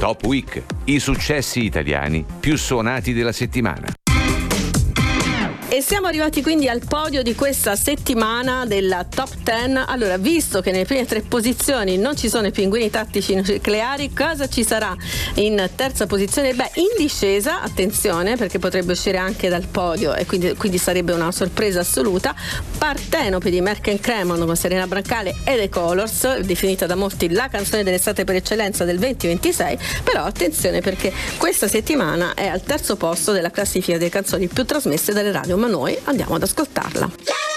Top Week, i successi italiani più suonati della settimana. E siamo arrivati quindi al podio di questa settimana della Top 10. Allora, visto che nelle prime 3 posizioni non ci sono i pinguini tattici nucleari, cosa ci sarà in terza posizione? Beh, in discesa, attenzione, perché potrebbe uscire anche dal podio e quindi sarebbe una sorpresa assoluta. Partenope di Merck & Cremon con Serena Brancale e The Colors, definita da molti la canzone dell'estate per eccellenza del 2026, però attenzione perché questa settimana è al terzo posto della classifica delle canzoni più trasmesse dalle radio, ma noi andiamo ad ascoltarla.